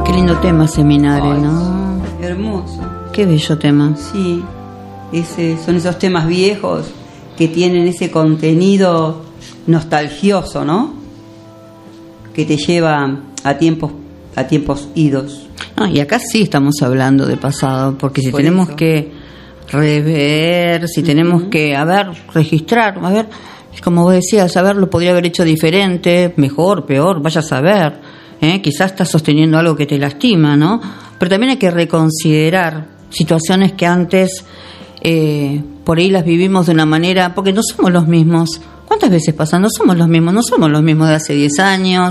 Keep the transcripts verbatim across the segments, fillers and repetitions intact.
Qué lindo tema, Seminare, Ay, ¿no? Hermoso. Qué bello tema. Sí, ese, son esos temas viejos que tienen ese contenido nostalgioso, ¿no? Que te lleva a tiempos, a tiempos idos. Ah, y acá sí estamos hablando de pasado, porque si Por tenemos eso. que rever, si tenemos Ujú. que, a ver, registrar, a ver, como vos decías, a ver, lo podría haber hecho diferente, mejor, peor, vaya a saber, ¿eh? Quizás estás sosteniendo algo que te lastima, ¿no? Pero también hay que reconsiderar situaciones que antes eh, por ahí las vivimos de una manera, porque no somos los mismos. ¿Cuántas veces pasa? No somos los mismos, no somos los mismos de hace diez años,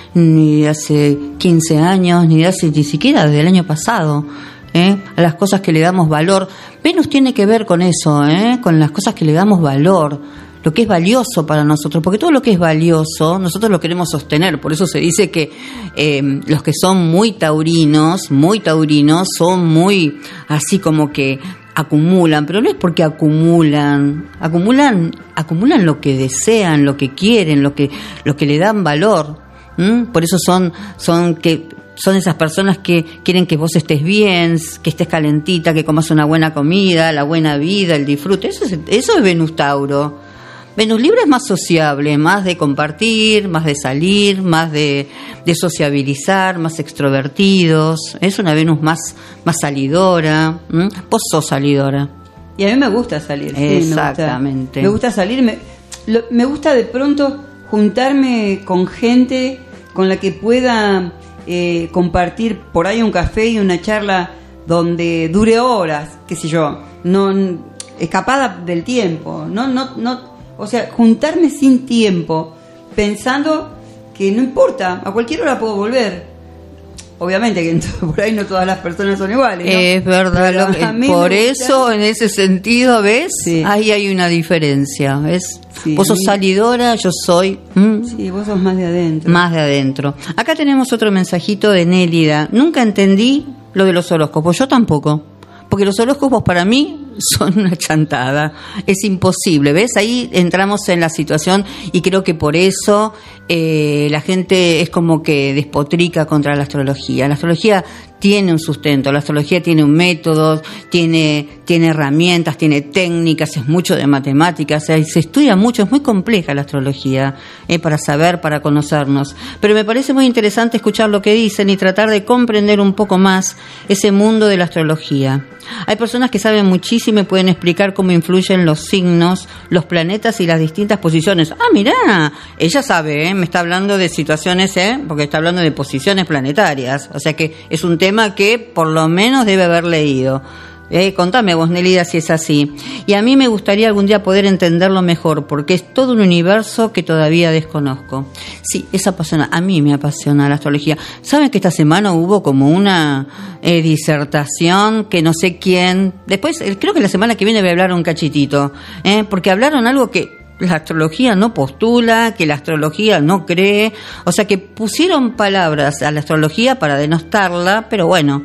ni de hace quince años, ni de hace ni siquiera desde el año pasado. ¿eh? A las cosas que le damos valor. Venus tiene que ver con eso, ¿eh? Con las cosas que le damos valor, lo que es valioso para nosotros, porque todo lo que es valioso nosotros lo queremos sostener. Por eso se dice que eh, los que son muy taurinos, muy taurinos, son muy así como que acumulan, pero no es porque acumulan, acumulan, acumulan lo que desean, lo que quieren, lo que, lo que le dan valor. ¿Mm? Por eso son, son que son esas personas que quieren que vos estés bien, que estés calentita, que comas una buena comida, la buena vida, el disfrute. Eso es, eso es Venus Tauro. Venus Libra es más sociable, más de compartir, más de salir, más de, de sociabilizar, más extrovertidos. Es una Venus más, más salidora. ¿Mm? Vos sos salidora. Y a mí me gusta salir. Sí, Exactamente. Me gusta, me gusta salir. Me, lo, me gusta de pronto juntarme con gente con la que pueda eh, compartir por ahí un café y una charla donde dure horas, qué sé yo, no escapada del tiempo, no, no, no. O sea, juntarme sin tiempo, pensando que no importa, a cualquier hora puedo volver. Obviamente que por ahí no todas las personas son iguales, ¿no? Es verdad, Pero lo que- a mí por me gusta- eso, en ese sentido, ¿ves? Sí. Ahí hay una diferencia, ¿ves? Sí, Vos a sos mí- salidora, yo soy ¿m? Sí, vos sos más de adentro. más de adentro. Acá tenemos otro mensajito de Nélida. Nunca entendí lo de los horóscopos, yo tampoco. Porque los horóscopos para mí son una chantada. Es imposible, ¿ves? Ahí entramos en la situación y creo que por eso eh, la gente es como que despotrica contra la astrología. La astrología tiene un sustento, la astrología tiene un método, tiene, tiene herramientas, tiene técnicas, es mucho de matemáticas, o sea, se estudia mucho, es muy compleja la astrología, eh, para saber, para conocernos. Pero me parece muy interesante escuchar lo que dicen y tratar de comprender un poco más ese mundo de la astrología. Hay personas que saben muchísimo y pueden explicar cómo influyen los signos, los planetas y las distintas posiciones. Ah, mirá, ella sabe, ¿eh? Me está hablando de situaciones, ¿eh? Porque está hablando de posiciones planetarias. O sea que es un tema que por lo menos debe haber leído. Eh, contame vos, Nélida, si es así. Y a mí me gustaría algún día poder entenderlo mejor, porque es todo un universo que todavía desconozco. Sí, es apasionante. A mí me apasiona la astrología. ¿Saben que esta semana hubo como una eh, disertación que no sé quién... Después, eh, creo que la semana que viene voy a hablar un cachitito, eh, porque hablaron algo que la astrología no postula, que la astrología no cree, o sea que pusieron palabras a la astrología para denostarla, pero bueno.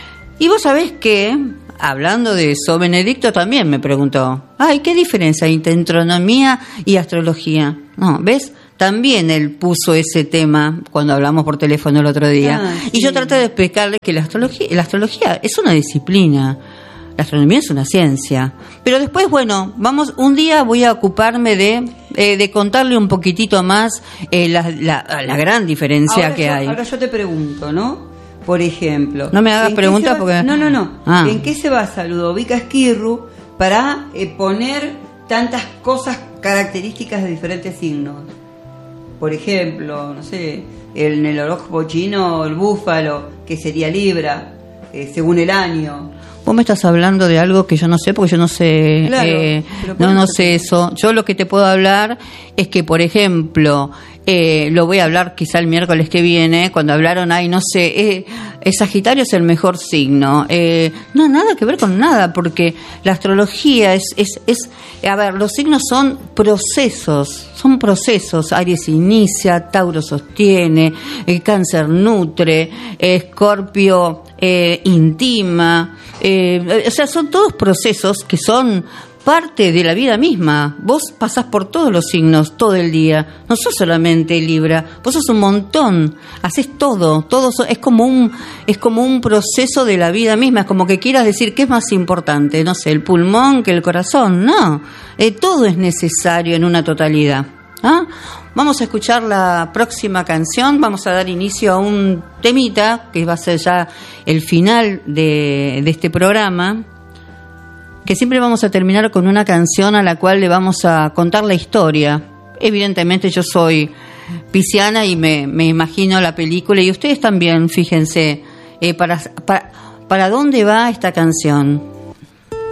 Y vos sabés que, hablando de eso, Benedicto también me preguntó, ay, ¿qué diferencia hay entre astronomía y astrología? No, ¿ves? También él puso ese tema cuando hablamos por teléfono el otro día. Ah, y sí. yo traté de explicarle que la astrología, la astrología es una disciplina. La astronomía es una ciencia. Pero después, bueno, vamos, un día voy a ocuparme de, eh, de contarle un poquitito más eh, la, la, la gran diferencia ahora que yo, hay. Ahora yo te pregunto, ¿no? Por ejemplo... No me hagas ¿en qué preguntas se porque- basa- No, no, no. Ah. ¿En qué se basa Ludovica Esquirru para eh, poner tantas cosas características de diferentes signos? Por ejemplo, no sé, en el horóscopo chino, el búfalo, que sería Libra, eh, según el año. Vos me estás hablando de algo que yo no sé, porque yo no sé, Claro, eh, pero por no, no eso sé te- eso. Yo lo que te puedo hablar es que, por ejemplo, eh, lo voy a hablar quizá el miércoles que viene, cuando hablaron, ay, no sé, eh, eh, Sagitario es el mejor signo. Eh, no, nada que ver con nada, porque la astrología es, es, es, a ver, los signos son procesos, son procesos. Aries inicia, Tauro sostiene, el Cáncer nutre, Escorpio eh, intima, eh, o sea, son todos procesos que son parte de la vida misma. Vos pasás por todos los signos todo el día. No sos solamente Libra, vos sos un montón. Haces todo, todo so- es como un es como un proceso de la vida misma. Es como que quieras decir qué es más importante, no sé, el pulmón que el corazón. No, eh, todo es necesario en una totalidad. ¿Ah? Vamos a escuchar la próxima canción, vamos a dar inicio a un temita que va a ser ya el final de, de este programa, que siempre vamos a terminar con una canción a la cual le vamos a contar la historia. Evidentemente yo soy pisciana y me, me imagino la película, y ustedes también, fíjense, eh, para, para, para dónde va esta canción.